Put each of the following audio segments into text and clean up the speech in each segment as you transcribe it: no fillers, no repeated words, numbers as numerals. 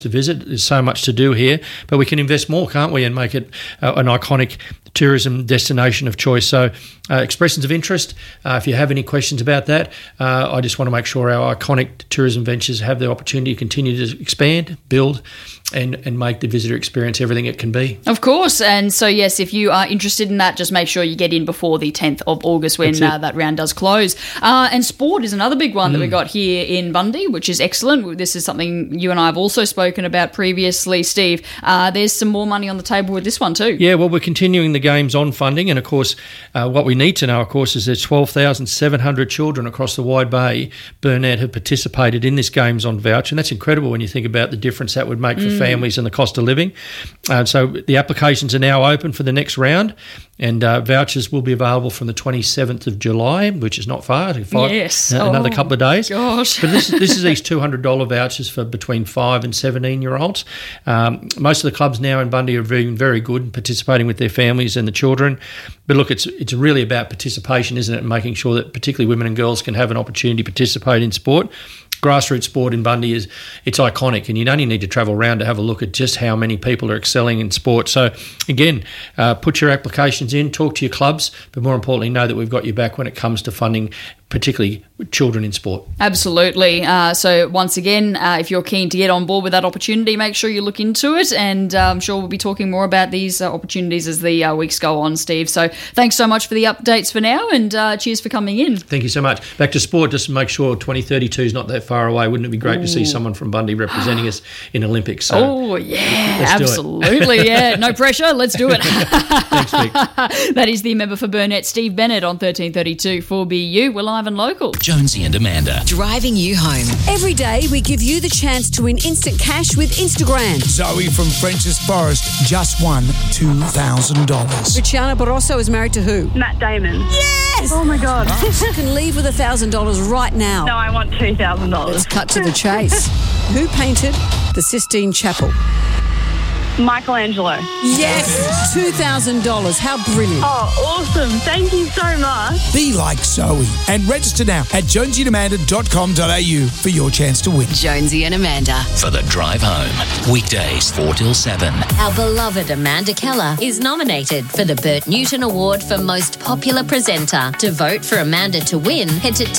to visit. There's so much to do here, but we can invest more, can't we, and make it an iconic tourism destination of choice. So expressions of interest, if you have any questions about that, I just want to make sure our iconic tourism ventures have the opportunity to continue to expand, build, and make the visitor experience everything it can be. Of course. And so, yes, if you are interested in that, just make sure you get in before the 10th of August when that round does close. And sport is another big one that we got here in Bundy, which is excellent. This is something you and I have also spoken about previously, Steve. There's some more money on the table with this one too. Yeah, well, we're continuing the Games On funding. And, of course, what we need to know, of course, is there's 12,700 children across the Wide Bay, Burnett, have participated in this Games On voucher. And that's incredible when you think about the difference that would make for families and the cost of living. So the applications are now open for the next round, and vouchers will be available from the 27th of July, which is not far. Another couple of days. Gosh. But this is these $200 vouchers for between 5 and 17-year-olds. Most of the clubs now in Bundy are being very good in participating with their families and the children. But look, it's really about participation, isn't it, and making sure that particularly women and girls can have an opportunity to participate in sport. Grassroots sport in Bundy it's iconic, and you only need to travel around to have a look at just how many people are excelling in sport. So again, put your applications in, talk to your clubs, but more importantly, know that we've got your back when it comes to funding, particularly children in sport. Absolutely. So once again, if you're keen to get on board with that opportunity, make sure you look into it, and I'm sure we'll be talking more about these opportunities as the weeks go on, Steve. So thanks so much for the updates for now, and cheers for coming in. Thank you so much. Back to sport, just to make sure 2032 is not that far away. Wouldn't it be great to see someone from Bundy representing us in Olympics? So absolutely. Yeah, no pressure. Let's do it. Thanks, Vic. That is the member for Burnett, Steve Bennett, on 1332 4BU. We're live and local. Jonesy and Amanda. Driving you home. Every day we give you the chance to win instant cash with Instagram. Zoe from French's Forest just won $2,000. Luciana Barroso is married to who? Matt Damon. Yes! Oh my God. You can leave with $1,000 right now. No, I want $2,000. Let's cut to the chase. Who painted the Sistine Chapel? Michelangelo. Yes! $2,000. How brilliant. Oh, awesome. Thank you so much. Be like Zoe and register now at jonesyandamanda.com.au for your chance to win. Jonesy and Amanda. For the drive home. Weekdays 4 till 7. Our beloved Amanda Keller is nominated for the Bert Newton Award for Most Popular Presenter. To vote for Amanda to win, head to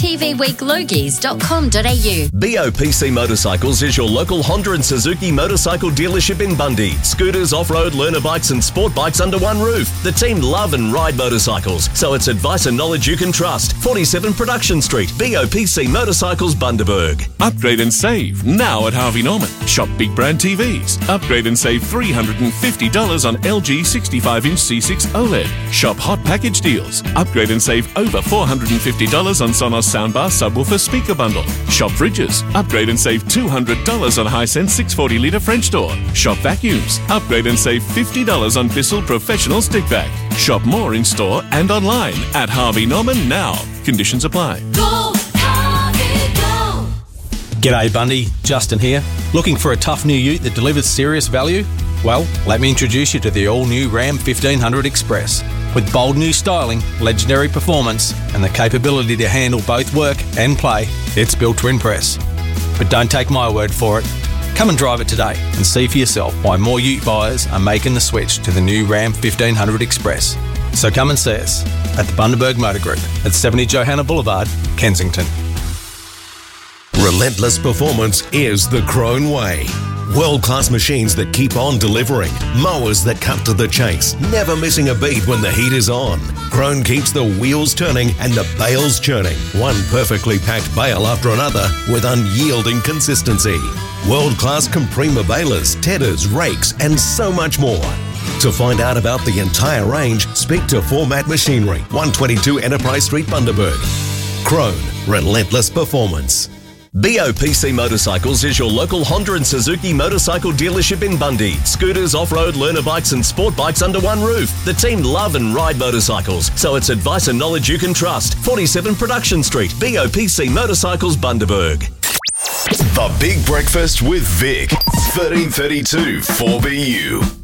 tvweeklogies.com.au. BOPC Motorcycles is your local Honda and Suzuki motorcycle dealership in Bundy. Scooters, off-road, learner bikes and sport bikes under one roof. The team love and ride motorcycles, so it's advice and knowledge you can trust. 47 Production Street, BOPC Motorcycles, Bundaberg. Upgrade and save now at Harvey Norman. Shop big brand TVs. Upgrade and save $350 on LG 65-inch C6 OLED. Shop hot package deals. Upgrade and save over $450 on Sonos soundbar subwoofer speaker bundle. Shop fridges. Upgrade and save $200 on Hisense 640-litre French door. Shop vacuums. Upgrade and save $50 on Bissell Professional Stick Vac. Shop more in store and online at Harvey Norman now. Conditions apply. Go, Harvey, go! G'day Bundy, Justin here. Looking for a tough new ute that delivers serious value? Well, let me introduce you to the all-new Ram 1500 Express. With bold new styling, legendary performance, and the capability to handle both work and play, it's built to impress. But don't take my word for it. Come and drive it today and see for yourself why more ute buyers are making the switch to the new Ram 1500 Express. So come and see us at the Bundaberg Motor Group at 70 Johanna Boulevard, Kensington. Relentless performance is the Krone way. World-class machines that keep on delivering. Mowers that cut to the chase, never missing a beat when the heat is on. Krone keeps the wheels turning and the bales churning. One perfectly packed bale after another with unyielding consistency. World-class Comprima balers, tedders, rakes, and so much more. To find out about the entire range, speak to Format Machinery, 122 Enterprise Street, Bundaberg. Krone, relentless performance. BOPC Motorcycles is your local Honda and Suzuki motorcycle dealership in Bundy. Scooters, off-road, learner bikes and sport bikes under one roof. The team love and ride motorcycles, so it's advice and knowledge you can trust. 47 Production Street, BOPC Motorcycles, Bundaberg. The Big Breakfast with Vic, 1332 4BU.